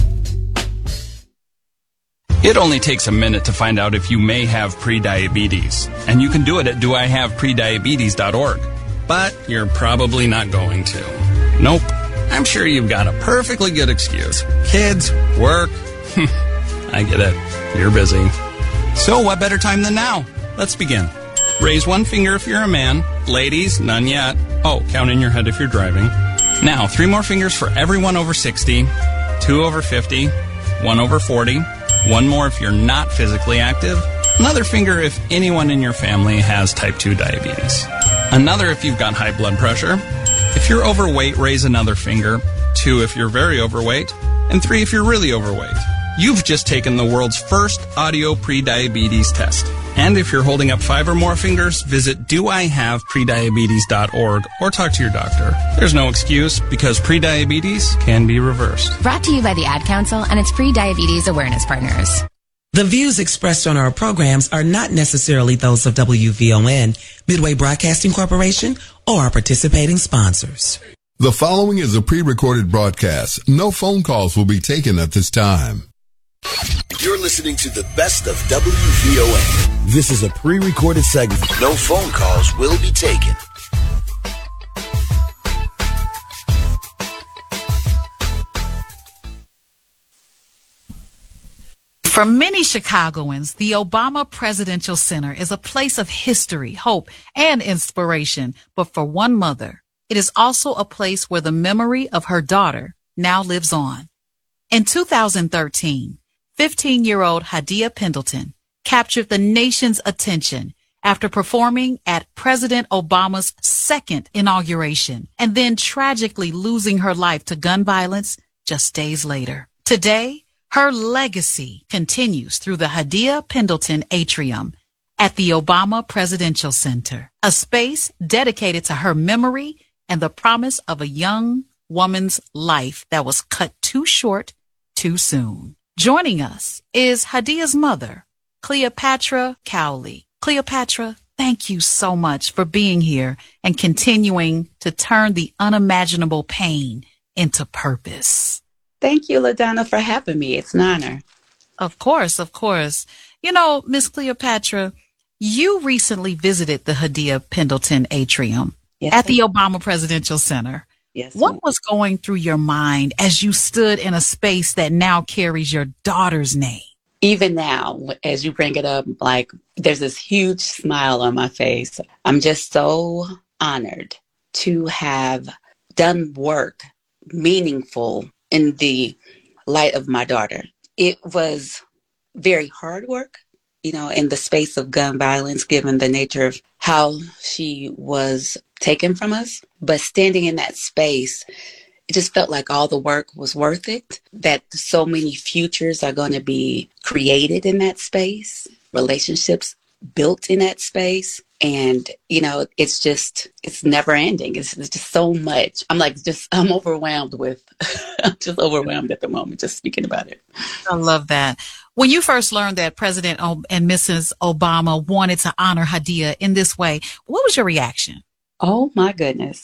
It only takes a minute to find out if you may have prediabetes, and you can do it at do I have prediabetes dot org. But you're probably not going to. Nope. I'm sure you've got a perfectly good excuse. Kids, work. I get it. You're busy. So what better time than now? Let's begin. Raise one finger if you're a man. Ladies, none yet. Oh, count in your head if you're driving. Now, three more fingers for everyone over sixty, two over fifty, one over forty, one more if you're not physically active, another finger if anyone in your family has type two diabetes, another if you've got high blood pressure. If you're overweight, raise another finger, two if you're very overweight, and three if you're really overweight. You've just taken the world's first audio prediabetes test. And if you're holding up five or more fingers, visit do I have prediabetes dot org or talk to your doctor. There's no excuse because prediabetes can be reversed. Brought to you by the Ad Council and its pre-diabetes awareness partners. The views expressed on our programs are not necessarily those of W V O N, Midway Broadcasting Corporation, or our participating sponsors. The following is a pre-recorded broadcast. No phone calls will be taken at this time. You're listening to the best of W V O N. This is a pre-recorded segment. No phone calls will be taken. For many Chicagoans, the Obama Presidential Center is a place of history, hope, and inspiration. But for one mother, it is also a place where the memory of her daughter now lives on. In two thousand thirteen, fifteen-year-old Hadia Pendleton captured the nation's attention after performing at President Obama's second inauguration and then tragically losing her life to gun violence just days later. Today, her legacy continues through the Hadia Pendleton Atrium at the Obama Presidential Center, a space dedicated to her memory and the promise of a young woman's life that was cut too short too soon. Joining us is Hadia's mother, Cleopatra Cowley. Cleopatra, thank you so much for being here and continuing to turn the unimaginable pain into purpose. Thank you, LaDonna, for having me. It's an honor. Of course, of course. You know, Miss Cleopatra, you recently visited the Hadia Pendleton Atrium yes, at the Obama Presidential Center. Yes. What ma'am. was going through your mind as you stood in a space that now carries your daughter's name? Even now, as you bring it up, like there's this huge smile on my face. I'm just so honored to have done work meaningful in the light of my daughter. It was very hard work, you know, in the space of gun violence, given the nature of how she was taken from us. But standing in that space, it just felt like all the work was worth it, that so many futures are going to be created in that space, relationships built in that space. And, you know, it's just, it's never ending. It's, it's just so much. I'm like, just, I'm overwhelmed with, I'm just overwhelmed at the moment, just speaking about it. I love that. When you first learned that President o- and Missus Obama wanted to honor Hadia in this way, what was your reaction? Oh my goodness.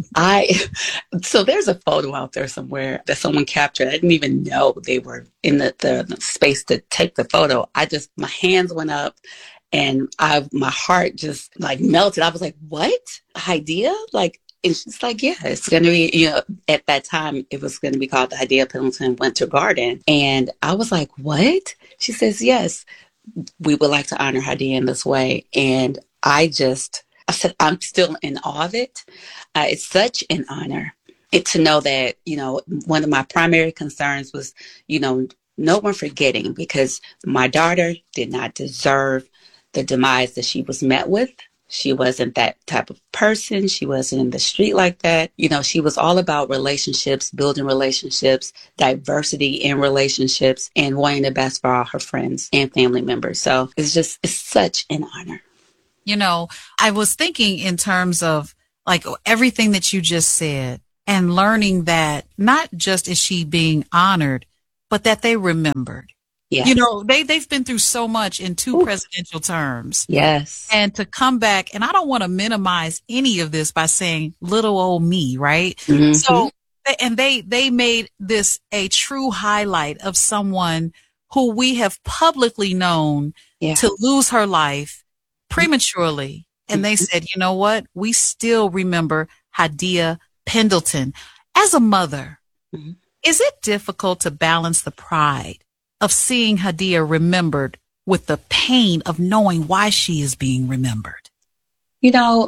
I, so there's a photo out there somewhere that someone captured. I didn't even know they were in the, the, the space to take the photo. I just, my hands went up. And I, my heart just like melted. I was like, what? Hadia? Like, and she's like, yeah, it's going to be, you know, at that time, it was going to be called the Hadia Pendleton Winter Garden. And I was like, what? She says, yes, we would like to honor Hadia in this way. And I just, I said, I'm still in awe of it. Uh, it's such an honor. It to know that, you know, one of my primary concerns was, you know, no one forgetting, because my daughter did not deserve the demise that she was met with. She wasn't that type of person. She wasn't in the street like that. You know, she was all about relationships, building relationships, diversity in relationships, and wanting the best for all her friends and family members. So it's just, it's such an honor. You know, I was thinking in terms of like everything that you just said, and learning that not just is she being honored, but that they remembered. Yes. You know, they, they've been through so much in two Ooh. presidential terms. Yes. And to come back, and I don't want to minimize any of this by saying little old me, right? Mm-hmm. So, and they, they made this a true highlight of someone who we have publicly known yeah. to lose her life prematurely. And mm-hmm. they said, you know what? We still remember Hadia Pendleton. As a mother, mm-hmm. is it difficult to balance the pride of seeing Hadia remembered with the pain of knowing why she is being remembered? You know,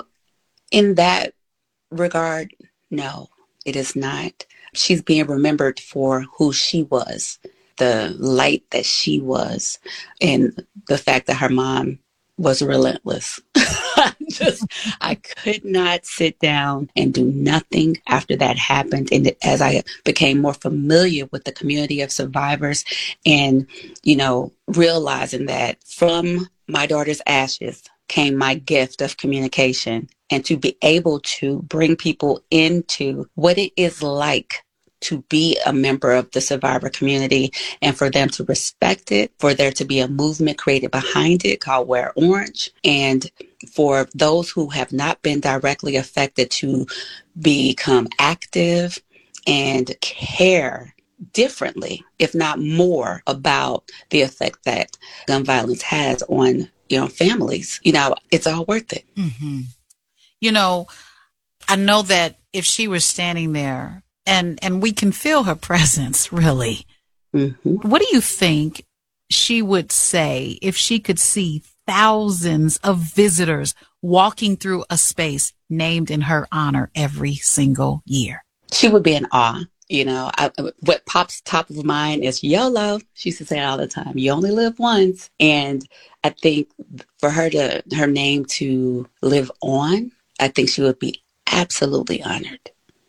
in that regard, no, it is not. She's being remembered for who she was, the light that she was, and the fact that her mom was relentless. Just, I could not sit down and do nothing after that happened. And as I became more familiar with the community of survivors and, you know, realizing that from my daughter's ashes came my gift of communication, and to be able to bring people into what it is like to be a member of the survivor community, and for them to respect it, for there to be a movement created behind it called Wear Orange, and for those who have not been directly affected to become active and care differently, if not more, about the effect that gun violence has on, you know, families. You know, it's all worth it. Mm-hmm. You know, I know that if she was standing there, And and we can feel her presence, really. Mm-hmm. What do you think she would say if she could see thousands of visitors walking through a space named in her honor every single year? She would be in awe. You know, I, what pops top of mind is YOLO. She used to say it all the time. You only live once. And I think for her to, her name to live on, I think she would be absolutely honored.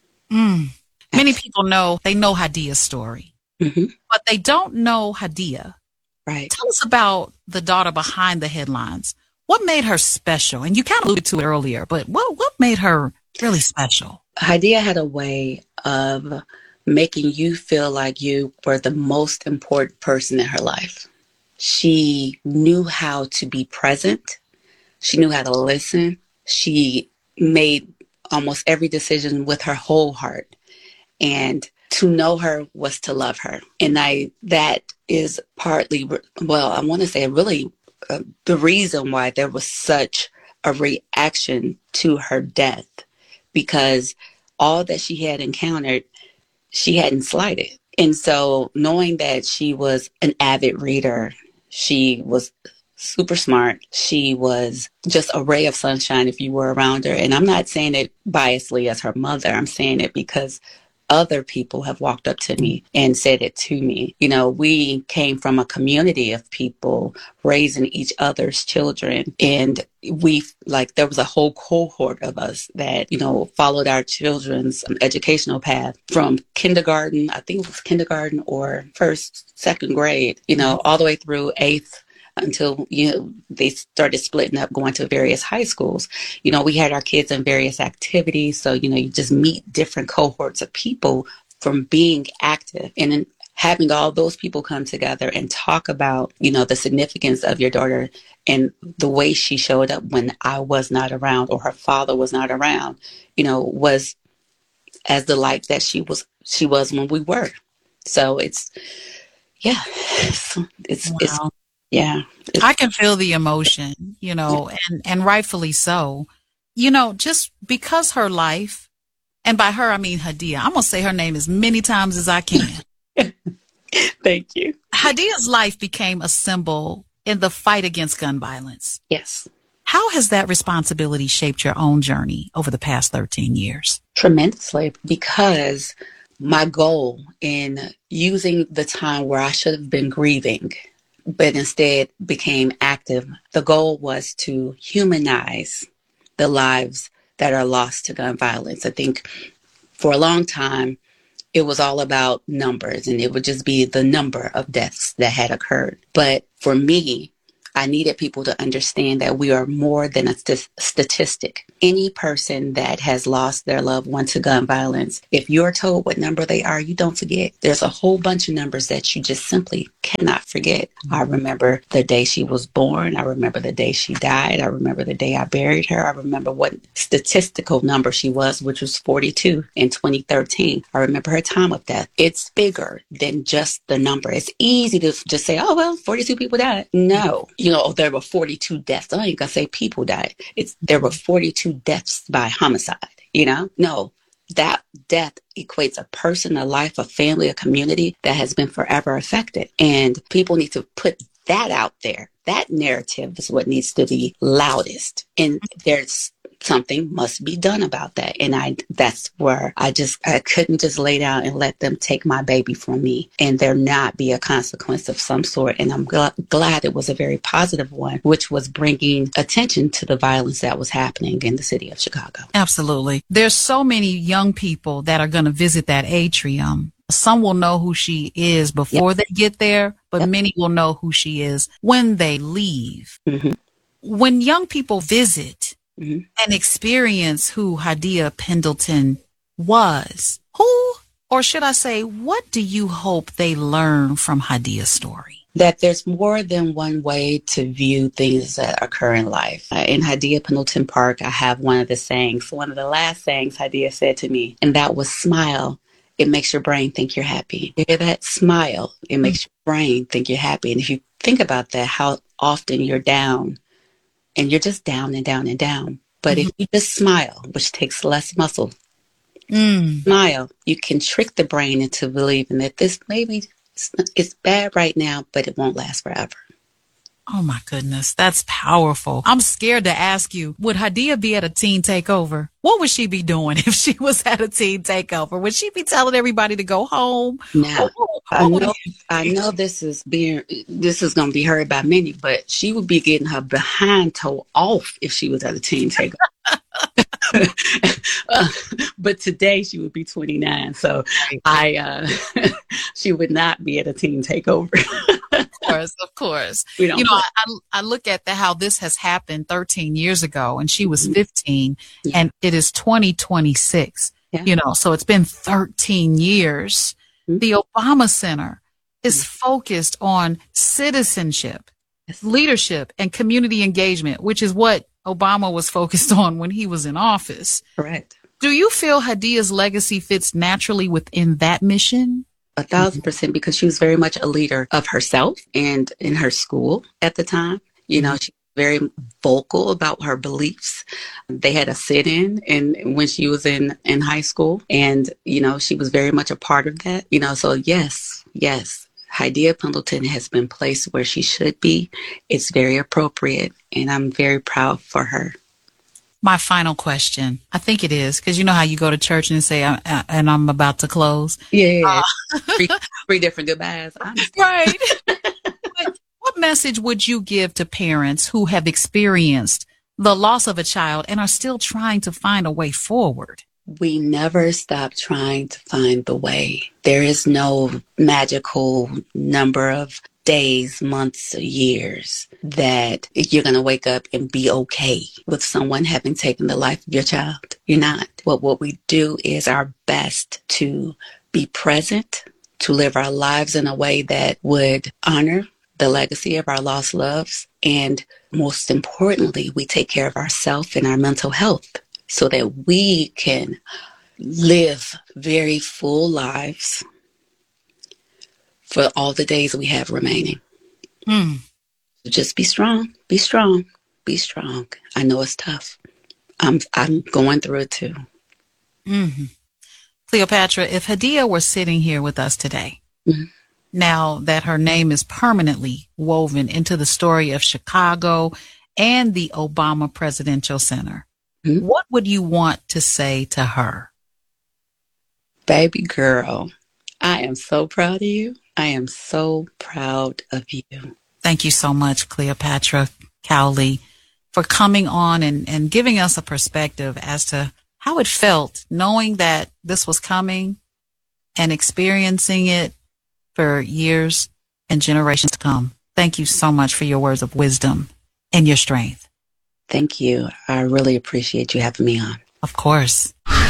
Mm. Many people know, they know Hadia's story, mm-hmm. but they don't know Hadia. Right. Tell us about the daughter behind the headlines. What made her special? And you kind of alluded to it earlier, but what, what made her really special? Hadia had a way of making you feel like you were the most important person in her life. She knew how to be present. She knew how to listen. She made almost every decision with her whole heart. And to know her was to love her. And I, that is partly, well, I want to say really uh, the reason why there was such a reaction to her death, because all that she had encountered, she hadn't slighted. And so knowing that she was an avid reader, she was super smart. She was just a ray of sunshine if you were around her. And I'm not saying it biasly as her mother. I'm saying it because other people have walked up to me and said it to me. You know, we came from a community of people raising each other's children. And we, like, there was a whole cohort of us that, you know, followed our children's educational path from kindergarten, I think it was kindergarten or first, second grade, you know, all the way through eighth until, you know, they started splitting up, going to various high schools. You know, we had our kids in various activities. So, you know, you just meet different cohorts of people from being active. And then having all those people come together and talk about, you know, the significance of your daughter and the way she showed up when I was not around or her father was not around, you know, was as the light that she was, she was when we were. So it's, yeah, it's, it's, wow. it's Yeah. I can feel the emotion, you know, and, and rightfully so. You know, just because her life, and by her, I mean Hadia. I'm going to say her name as many times as I can. Thank you. Hadia's life became a symbol in the fight against gun violence. Yes. How has that responsibility shaped your own journey over the past thirteen years? Tremendously, because my goal in using the time where I should have been grieving, but instead became active, the goal was to humanize the lives that are lost to gun violence. I think for a long time, it was all about numbers, and it would just be the number of deaths that had occurred. But for me, I needed people to understand that we are more than a st- statistic. Any person that has lost their loved one to gun violence, if you're told what number they are, you don't forget. There's a whole bunch of numbers that you just simply cannot forget. I remember the day she was born. I remember the day she died. I remember the day I buried her. I remember what statistical number she was, which was forty-two in twenty thirteen. I remember her time of death. It's bigger than just the number. It's easy to just say, oh, well, forty-two people died. No. You know, there were forty-two deaths. I ain't gonna say people died. It's there were forty-two deaths by homicide. You know, no, that death equates a person, a life, a family, a community that has been forever affected. And people need to put that out there. That narrative is what needs to be loudest. And there's something must be done about that. And I, that's where I just, I couldn't just lay down and let them take my baby from me and there not be a consequence of some sort. And I'm gl- glad it was a very positive one, which was bringing attention to the violence that was happening in the city of Chicago. Absolutely. There's so many young people that are going to visit that atrium. Some will know who she is before yep. they get there, but yep. many will know who she is when they leave. Mm-hmm. When young people visit, Mm-hmm. and experience who Hadia Pendleton was, who, or should I say, what do you hope they learn from Hadia's story? That there's more than one way to view things that occur in life. Uh, in Hadia Pendleton Park, I have one of the sayings, one of the last sayings Hadia said to me, and that was smile. It makes your brain think you're happy. You hear that? Smile. It makes your brain think you're happy. And if you think about that, how often you're down, and you're just down and down and down. But mm-hmm. if you just smile, which takes less muscle, mm. smile, you can trick the brain into believing that this maybe it's bad right now, but it won't last forever. Oh, my goodness. That's powerful. I'm scared to ask you, would Hadia be at a teen takeover? What would she be doing if she was at a teen takeover? Would she be telling everybody to go home? Now, oh, I know, I know this is being, this is going to be heard by many, but she would be getting her behind toe off if she was at a teen takeover. uh, but today she would be twenty-nine, so I uh, she would not be at a teen takeover. Of course, of course. We don't you know, I, I look at the, how this has happened thirteen years ago, and she was fifteen, yeah. and it is twenty twenty-six. Yeah. You know, so it's been thirteen years. Mm-hmm. The Obama Center is mm-hmm. focused on citizenship, yes. leadership, and community engagement, which is what Obama was focused on when he was in office. Correct. Do you feel Hadia's legacy fits naturally within that mission? A thousand percent, because she was very much a leader of herself and in her school at the time. You know, she was very vocal about her beliefs. They had a sit-in and when she was in, in high school, and, you know, she was very much a part of that. You know, so yes, yes. Hadia Pendleton has been placed where she should be. It's very appropriate, and I'm very proud for her. My final question, I think it is, because you know how you go to church and say, I, I, and I'm about to close? Yeah, uh, three, three different goodbyes. Right. What, what message would you give to parents who have experienced the loss of a child and are still trying to find a way forward? We never stop trying to find the way. There is no magical number of days, months, or years that you're going to wake up and be okay with someone having taken the life of your child. You're not. What, what we do is our best to be present, to live our lives in a way that would honor the legacy of our lost loves. And most importantly, we take care of ourselves and our mental health, so that we can live very full lives for all the days we have remaining. Mm. So just be strong, be strong, be strong. I know it's tough. I'm I'm going through it too. Mm-hmm. Cleopatra, if Hadia were sitting here with us today, mm-hmm. now that her name is permanently woven into the story of Chicago and the Obama Presidential Center. Mm-hmm. What would you want to say to her? Baby girl, I am so proud of you. I am so proud of you. Thank you so much, Cleopatra Cowley, for coming on and, and giving us a perspective as to how it felt knowing that this was coming and experiencing it for years and generations to come. Thank you so much for your words of wisdom and your strength. Thank you. I really appreciate you having me on. Of course.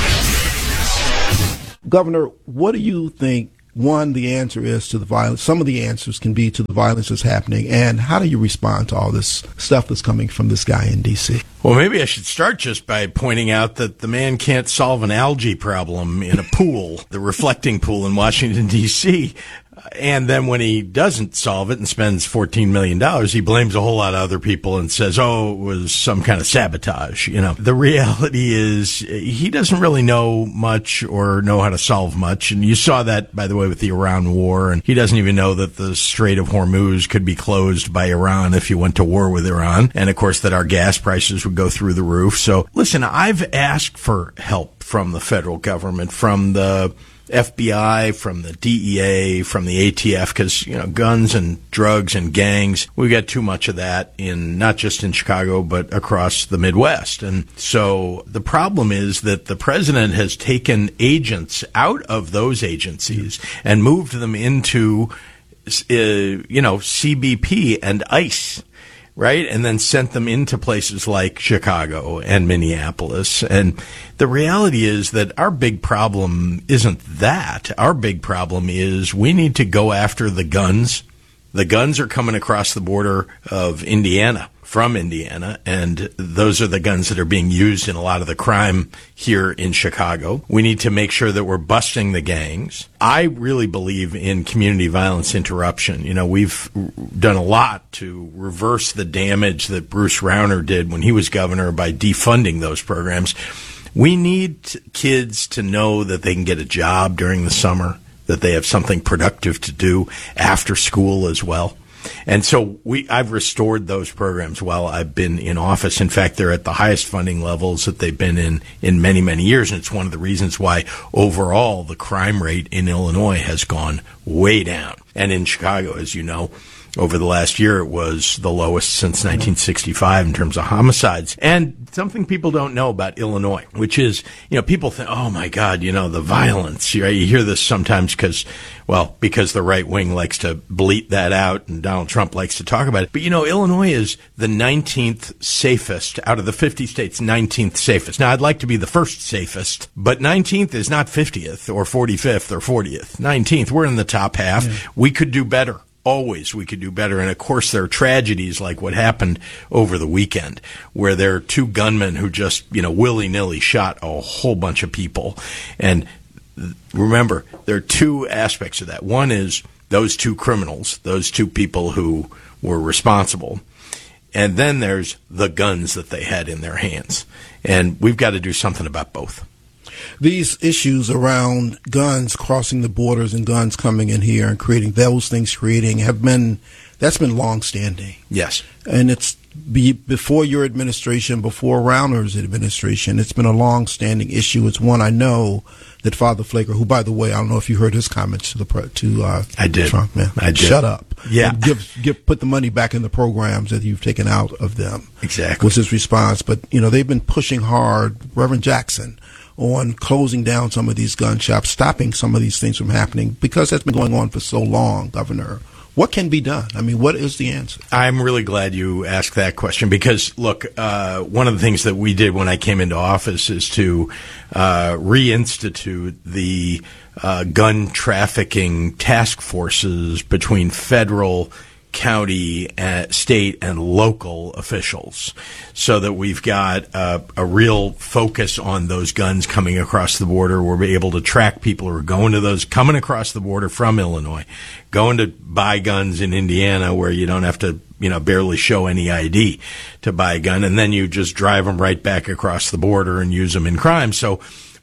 Governor, what do you think, one, the answer is to the violence? Some of the answers can be to the violence that's happening. And how do you respond to all this stuff that's coming from this guy in D C? Well, maybe I should start just by pointing out that the man can't solve an algae problem in a pool, the reflecting pool in Washington, D C And then when he doesn't solve it and spends fourteen million dollars, he blames a whole lot of other people and says, oh, it was some kind of sabotage. You know, the reality is he doesn't really know much or know how to solve much. And you saw that, by the way, with the Iran war. And he doesn't even know that the Strait of Hormuz could be closed by Iran if you went to war with Iran. And, of course, that our gas prices would go through the roof. So, listen, I've asked for help from the federal government, from the F B I, from the D E A, from the A T F, because, you know, guns and drugs and gangs, we've got too much of that in, not just in Chicago, but across the Midwest. And so the problem is that the president has taken agents out of those agencies and moved them into, uh, you know, C B P and ICE. Right? And then sent them into places like Chicago and Minneapolis. And the reality is that our big problem isn't that. Our big problem is we need to go after the guns. The guns are coming across the border of Indiana, from Indiana, and those are the guns that are being used in a lot of the crime here in Chicago. We need to make sure that we're busting the gangs. I really believe in community violence interruption. You know, we've done a lot to reverse the damage that Bruce Rauner did when he was governor by defunding those programs. We need kids to know that they can get a job during the summer, that they have something productive to do after school as well. And so we, I've restored those programs while I've been in office. In fact, they're at the highest funding levels that they've been in in many, many years. And it's one of the reasons why overall the crime rate in Illinois has gone way down. And in Chicago, as you know, over the last year, it was the lowest since nineteen sixty-five in terms of homicides. And something people don't know about Illinois, which is, you know, people think, oh, my God, you know, the violence. You, you hear this sometimes because, well, because the right wing likes to bleat that out and Donald Trump likes to talk about it. But, you know, Illinois is the nineteenth safest out of the fifty states, nineteenth safest. Now, I'd like to be the first safest, but nineteenth is not fiftieth or forty-fifth or fortieth. nineteenth, we're in the top half. Yeah. We could do better. Always we could do better. And, of course, there are tragedies like what happened over the weekend where there are two gunmen who just, you know, willy-nilly shot a whole bunch of people. And remember, there are two aspects of that. One is those two criminals, those two people who were responsible. And then there's the guns that they had in their hands. And we've got to do something about both. These issues around guns crossing the borders and guns coming in here and creating those things creating have been, that's been long-standing. Yes. And it's be, before your administration, before Rauner's administration, it's been a long-standing issue. It's one I know that Father Flaker, who, by the way, I don't know if you heard his comments to the to uh, I did. Trump, man. I did. Shut up. Yeah. And give, give, put the money back in the programs that you've taken out of them. Exactly. Was his response. But, you know, they've been pushing hard, Reverend Jackson, on closing down some of these gun shops, stopping some of these things from happening, because that's been going on for so long, Governor. What can be done? I mean, what is the answer? I'm really glad you asked that question because, look, uh, one of the things that we did when I came into office is to uh, reinstitute the uh, gun trafficking task forces between federal, county, uh, state, and local officials, so that we've got uh, a real focus on those guns coming across the border. We're able to track people who are going to those, coming across the border from Illinois, going to buy guns in Indiana where you don't have to, you know, barely show any I D to buy a gun, and then you just drive them right back across the border and use them in crime. So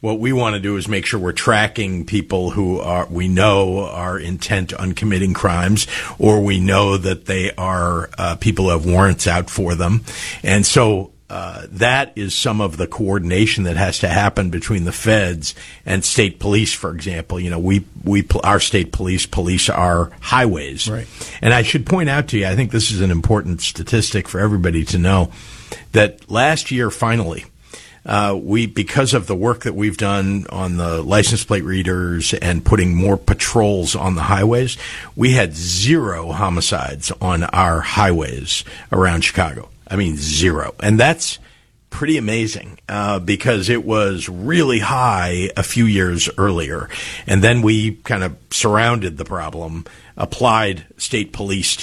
What we want to do is make sure we're tracking people who are we know are intent on committing crimes, or we know that they are uh, people who have warrants out for them. And so uh, that is some of the coordination that has to happen between the feds and state police, for example. You know, we, we, our state police police our highways. Right. And I should point out to you, I think this is an important statistic for everybody to know, that last year, finally, uh, we, because of the work that we've done on the license plate readers and putting more patrols on the highways, we had zero homicides on our highways around Chicago. I mean, zero. And that's pretty amazing, uh, because it was really high a few years earlier. And then we kind of surrounded the problem, applied state police